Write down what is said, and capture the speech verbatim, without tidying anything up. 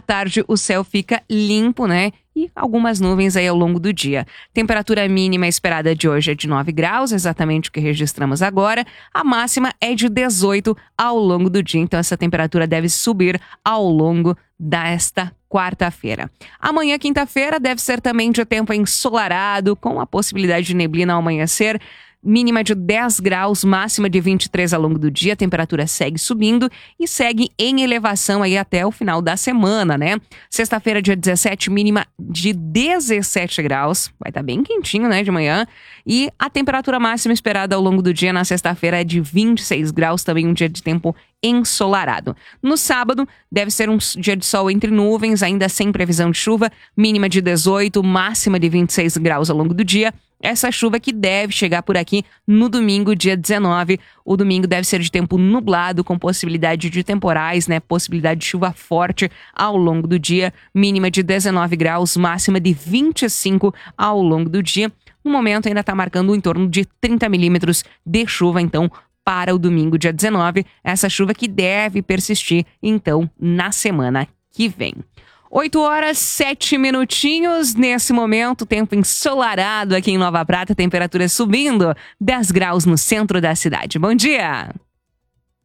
À tarde o céu fica limpo, né? E algumas nuvens aí ao longo do dia. Temperatura mínima esperada de hoje é de nove graus, exatamente o que registramos agora. A máxima é de dezoito ao longo do dia, então essa temperatura deve subir ao longo desta quarta-feira. Amanhã, quinta-feira, deve ser também de tempo ensolarado, com a possibilidade de neblina ao amanhecer. Mínima de dez graus, máxima de vinte e três ao longo do dia. A temperatura segue subindo e segue em elevação aí até o final da semana, né? Sexta-feira, dia dezessete, mínima de dezessete graus. Vai estar bem quentinho, né, de manhã. E a temperatura máxima esperada ao longo do dia na sexta-feira é de vinte e seis graus, também um dia de tempo ensolarado. No sábado, deve ser um dia de sol entre nuvens, ainda sem previsão de chuva. Mínima de dezoito, máxima de vinte e seis graus ao longo do dia. Essa chuva que deve chegar por aqui no domingo, dia dezenove. O domingo deve ser de tempo nublado, com possibilidade de temporais, né? Possibilidade de chuva forte ao longo do dia. Mínima de dezenove graus, máxima de vinte e cinco ao longo do dia. No momento ainda está marcando em torno de trinta milímetros de chuva, então, para o domingo, dia dezenove. Essa chuva que deve persistir, então, na semana que vem. oito horas, sete minutinhos. Nesse momento, tempo ensolarado aqui em Nova Prata, temperatura subindo, dez graus no centro da cidade. Bom dia!